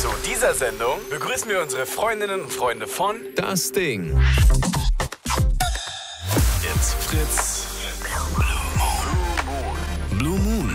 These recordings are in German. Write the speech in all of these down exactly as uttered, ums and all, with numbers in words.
Zu dieser Sendung begrüßen wir unsere Freundinnen und Freunde von Das Ding. Jetzt Fritz. Blue Moon.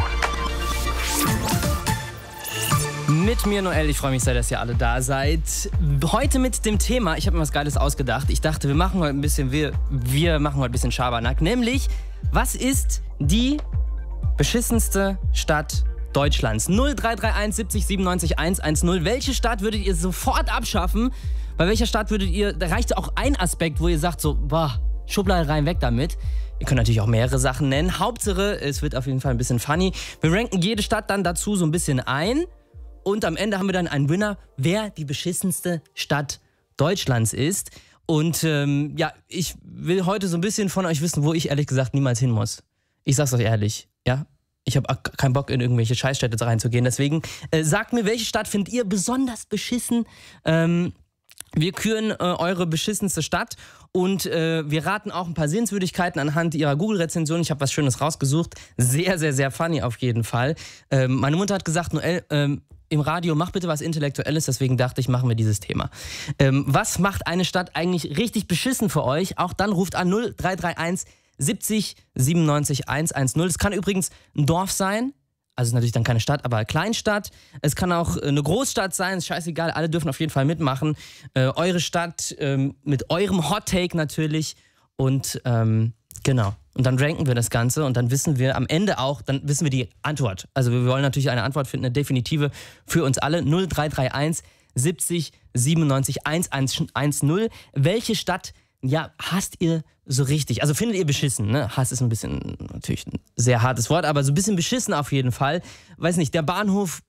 Mit mir Noel, ich freue mich sehr, dass ihr alle da seid. Heute mit dem Thema, ich habe mir was Geiles ausgedacht. Ich dachte, wir machen heute ein bisschen, wir, wir machen heute ein bisschen Schabernack. Nämlich, was ist die beschissenste Stadt Deutschlands? null drei drei eins siebzig siebenundneunzig hundertzehn. Welche Stadt würdet ihr sofort abschaffen? Bei welcher Stadt würdet ihr, da reicht auch ein Aspekt, wo ihr sagt so, boah, Schublade rein, weg damit. Ihr könnt natürlich auch mehrere Sachen nennen. Hauptsache, es wird auf jeden Fall ein bisschen funny. Wir ranken jede Stadt dann dazu so ein bisschen ein. Und am Ende haben wir dann einen Winner, wer die beschissenste Stadt Deutschlands ist. Und ähm, ja, ich will heute so ein bisschen von euch wissen, wo ich ehrlich gesagt niemals hin muss. Ich sag's euch ehrlich, ja. Ich habe keinen Bock, in irgendwelche Scheißstädte reinzugehen. Deswegen äh, sagt mir, welche Stadt findet ihr besonders beschissen? Ähm, wir küren äh, eure beschissenste Stadt und äh, wir raten auch ein paar Sehenswürdigkeiten anhand ihrer Google-Rezension. Ich habe was Schönes rausgesucht. Sehr, sehr, sehr funny auf jeden Fall. Ähm, meine Mutter hat gesagt, Noel, ähm, im Radio, mach bitte was Intellektuelles, deswegen dachte ich, machen wir dieses Thema. Ähm, was macht eine Stadt eigentlich richtig beschissen für euch? Auch dann ruft an null drei drei eins siebzig siebenundneunzig hundertzehn. Es kann übrigens ein Dorf sein, also ist natürlich dann keine Stadt, aber eine Kleinstadt. Es kann auch eine Großstadt sein, ist scheißegal, alle dürfen auf jeden Fall mitmachen. Äh, eure Stadt ähm, mit eurem Hot Take natürlich und ähm, genau. Und dann ranken wir das Ganze und dann wissen wir am Ende auch, dann wissen wir die Antwort. Also wir wollen natürlich eine Antwort finden, eine definitive für uns alle. null drei drei eins siebzig siebenundneunzig hundertzehn. Welche Stadt, ja, hasst ihr so richtig? Also findet ihr beschissen, ne? Hass ist ein bisschen, natürlich ein sehr hartes Wort, aber so ein bisschen beschissen auf jeden Fall. Weiß nicht, der Bahnhof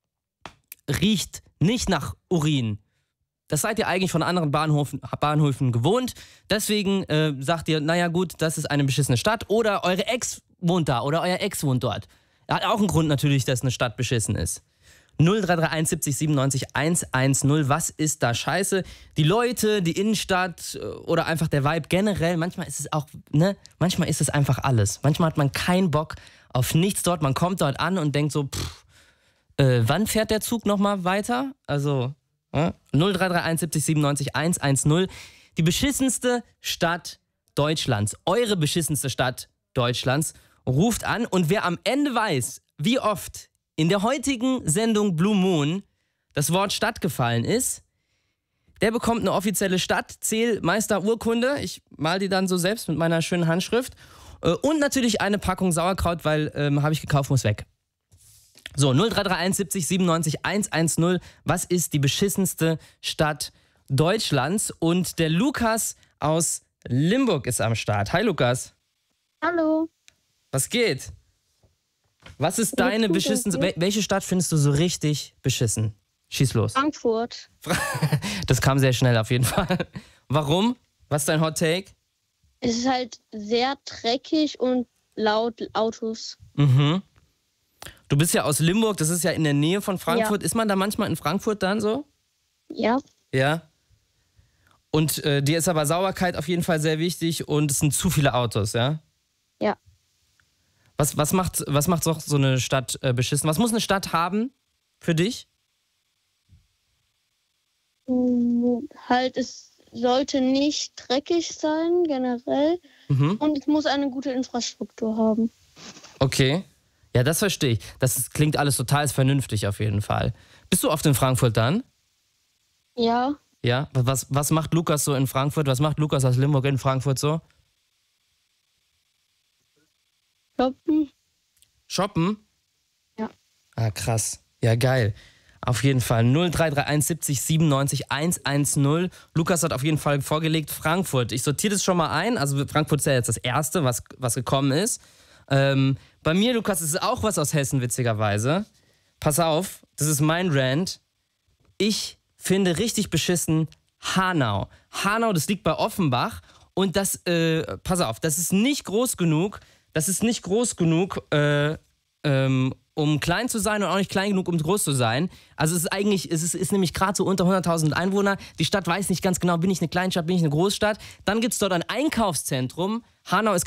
riecht nicht nach Urin. Das seid ihr eigentlich von anderen Bahnhofen, Bahnhöfen gewohnt. Deswegen äh, sagt ihr, naja gut, das ist eine beschissene Stadt. Oder eure Ex wohnt da oder euer Ex wohnt dort. Hat auch einen Grund natürlich, dass eine Stadt beschissen ist. null drei drei eins siebzig siebenundneunzig hundertzehn. Was ist da scheiße? Die Leute, die Innenstadt oder einfach der Vibe generell. Manchmal ist es auch, ne? Manchmal ist es einfach alles. Manchmal hat man keinen Bock auf nichts dort. Man kommt dort an und denkt so, pff, äh, wann fährt der Zug nochmal weiter? Also null drei drei eins siebzig siebenundneunzig hundertzehn. Die beschissenste Stadt Deutschlands, eure beschissenste Stadt Deutschlands, ruft an und wer am Ende weiß, wie oft in der heutigen Sendung Blue Moon das Wort Stadt gefallen ist, der bekommt eine offizielle Stadtzählmeister-Urkunde. Ich mal die dann so selbst mit meiner schönen Handschrift und natürlich eine Packung Sauerkraut, weil ähm, habe ich gekauft, muss weg. So, null drei drei eins siebzig siebenundneunzig hundertzehn. Was ist die beschissenste Stadt Deutschlands? Und der Lukas aus Limburg ist am Start. Hi Lukas. Hallo. Was geht? Was ist deine beschissenste... Wel- welche Stadt findest du so richtig beschissen? Schieß los. Frankfurt. Das kam sehr schnell auf jeden Fall. Warum? Was ist dein Hot Take? Es ist halt sehr dreckig und laut Autos. Mhm. Du bist ja aus Limburg, das ist ja in der Nähe von Frankfurt. Ja. Ist man da manchmal in Frankfurt dann so? Ja. Ja. Und äh, dir ist aber Sauberkeit auf jeden Fall sehr wichtig und es sind zu viele Autos, ja? Ja. Was, was macht, was macht so so eine Stadt äh, beschissen? Was muss eine Stadt haben für dich? Mm, Halt, es sollte nicht dreckig sein, generell. Mhm. Und es muss eine gute Infrastruktur haben. Okay. Ja, das verstehe ich. Das ist, klingt alles total vernünftig auf jeden Fall. Bist du oft in Frankfurt dann? Ja. Ja. Was, was macht Lukas so in Frankfurt? Was macht Lukas aus Limburg in Frankfurt so? Shoppen. Shoppen? Ja. Ah, krass. Ja, geil. Auf jeden Fall. null drei drei eins siebzig siebenundneunzig hundertzehn. Lukas hat auf jeden Fall vorgelegt Frankfurt. Ich sortiere das schon mal ein. Also Frankfurt ist ja jetzt das Erste, was, was gekommen ist. Ähm, bei mir, Lukas, ist es auch was aus Hessen, witzigerweise. Pass auf, das ist mein Rant. Ich finde richtig beschissen Hanau. Hanau, das liegt bei Offenbach. Und das, äh, pass auf, das ist nicht groß genug, das ist nicht groß genug, äh, ähm, um klein zu sein und auch nicht klein genug, um groß zu sein. Also es ist eigentlich, es ist, ist nämlich gerade so unter hunderttausend Einwohner. Die Stadt weiß nicht ganz genau, bin ich eine Kleinstadt, bin ich eine Großstadt. Dann gibt es dort ein Einkaufszentrum. Hanau ist